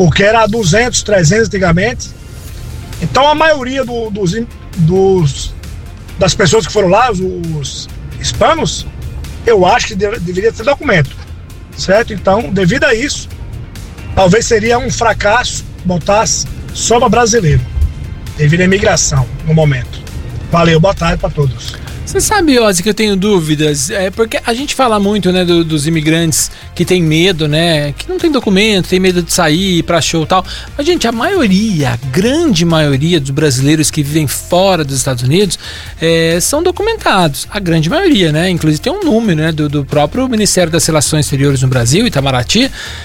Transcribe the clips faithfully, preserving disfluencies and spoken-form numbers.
porque era duzentos, trezentos antigamente. Então a maioria do, dos, dos, das pessoas que foram lá, os, os hispanos, eu acho que de, deveria ter documento, certo? Então, devido a isso, talvez seria um fracasso botar só para brasileiro, devido à imigração no momento. Valeu, boa tarde para todos. Você sabe, Ozzy, que eu tenho dúvidas, é porque a gente fala muito, né, do, dos imigrantes que tem medo, né, que não tem documento, tem medo de sair pra show e tal, mas, gente, a maioria, a grande maioria dos brasileiros que vivem fora dos Estados Unidos é, são documentados, a grande maioria, né, inclusive tem um número, né, do, do próprio Ministério das Relações Exteriores no Brasil, Itamaraty,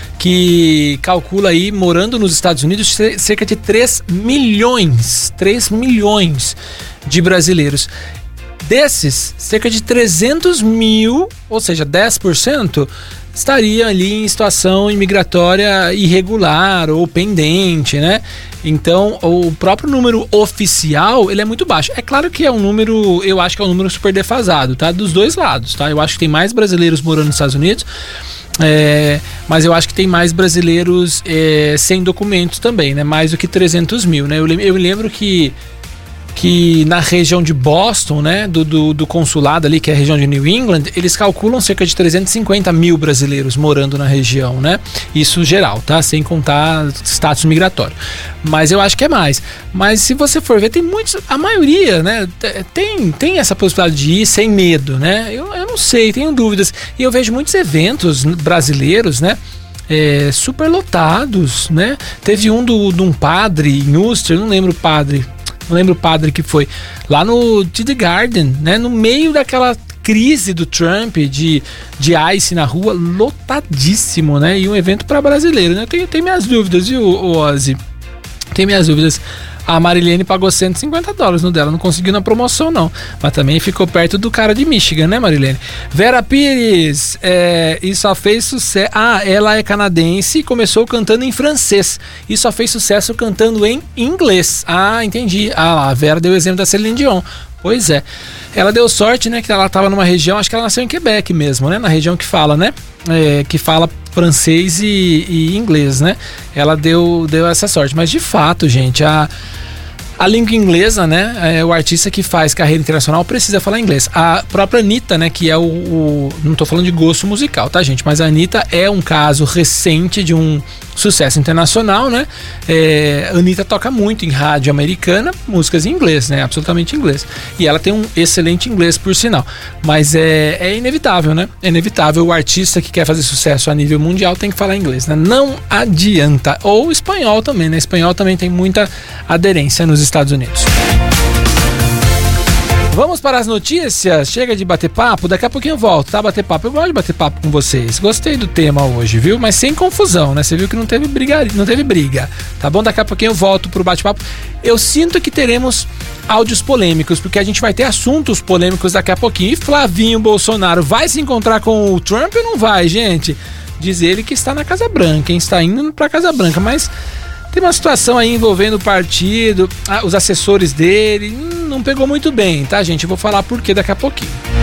que calcula aí, morando nos Estados Unidos, cerca de três milhões, três milhões de brasileiros. Desses, cerca de trezentos mil, ou seja, dez por cento, estaria ali em situação imigratória irregular ou pendente, né? Então, o próprio número oficial, ele é muito baixo. É claro que é um número, eu acho que é um número super defasado, tá? Dos dois lados, tá? Eu acho que tem mais brasileiros morando nos Estados Unidos, é, mas eu acho que tem mais brasileiros é, sem documentos também, né? Mais do que trezentos mil, né? Eu, eu lembro que que na região de Boston, né, do, do, do consulado ali, que é a região de New England, eles calculam cerca de trezentos e cinquenta mil brasileiros morando na região, né? Isso geral, tá? Sem contar status migratório. Mas eu acho que é mais. Mas se você for ver, tem muitos, a maioria, né, tem, tem essa possibilidade de ir sem medo, né? Eu, eu não sei, tenho dúvidas. E eu vejo muitos eventos brasileiros, né? É, super lotados, né? Teve um do, de um padre em Worcester, não lembro o padre, não lembro o padre que foi, lá no T D Garden, né? No meio daquela crise do Trump, de, de ice na rua, lotadíssimo, né? E um evento para brasileiro, né? Eu tenho, tenho minhas dúvidas, viu, Ozzy? Tenho minhas dúvidas. A Marilene pagou cento e cinquenta dólares no dela, não conseguiu na promoção não, mas também ficou perto do cara de Michigan, né, Marilene? Vera Pires, é, e só fez sucesso, ah, ela é canadense e começou cantando em francês, e só fez sucesso cantando em inglês. Ah, entendi, ah lá, a Vera deu o exemplo da Celine Dion. Pois é, ela deu sorte, né, que ela estava numa região, acho que ela nasceu em Quebec mesmo, né, na região que fala, né, é, que fala francês e, e inglês, né, ela deu, deu essa sorte, mas de fato, gente, a, a língua inglesa, né, é, o artista que faz carreira internacional precisa falar inglês. A própria Anitta, né, que é o, o não tô falando de gosto musical, tá, gente, mas a Anitta é um caso recente de um sucesso internacional, né? É, a Anitta toca muito em rádio americana, músicas em inglês, né? Absolutamente em inglês. E ela tem um excelente inglês, por sinal. Mas é, é inevitável, né? É inevitável. O artista que quer fazer sucesso a nível mundial tem que falar inglês, né? Não adianta. Ou espanhol também, né? Espanhol também tem muita aderência nos Estados Unidos. Vamos para as notícias, chega de bater papo, daqui a pouquinho eu volto, tá? Bater papo, eu gosto de bater papo com vocês, gostei do tema hoje, viu? Mas sem confusão, né? Você viu que não teve briga, não teve briga, tá bom? Daqui a pouquinho eu volto pro bate-papo. Eu sinto que teremos áudios polêmicos, porque a gente vai ter assuntos polêmicos daqui a pouquinho. E Flavinho Bolsonaro vai se encontrar com o Trump ou não vai, gente? Diz ele que está na Casa Branca, hein? Está indo pra Casa Branca, mas tem uma situação aí envolvendo o partido, os assessores dele, hum, não pegou muito bem, tá, gente? Eu vou falar por quê daqui a pouquinho.